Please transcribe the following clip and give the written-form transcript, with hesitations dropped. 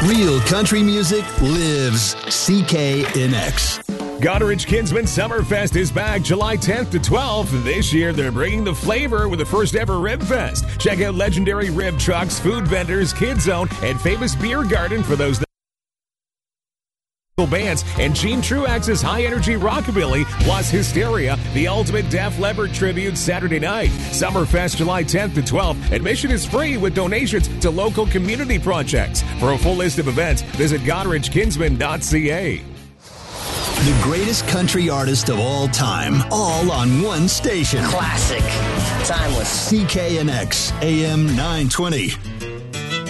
Real country music lives. CKNX. Goderich Kinsman Summerfest is back July 10th to 12th. This year, they're bringing the flavor with the first ever Rib Fest. Check out legendary rib trucks, food vendors, Kids Zone, and famous beer garden for those bands, and Gene Truax's high-energy rockabilly, plus Hysteria, the ultimate Def Leppard tribute Saturday night. Summerfest July 10th to 12th. Admission is free with donations to local community projects. For a full list of events, visit GoderichKinsman.ca. The greatest country artist of all time, all on one station. Classic. Timeless. CKNX, AM 920.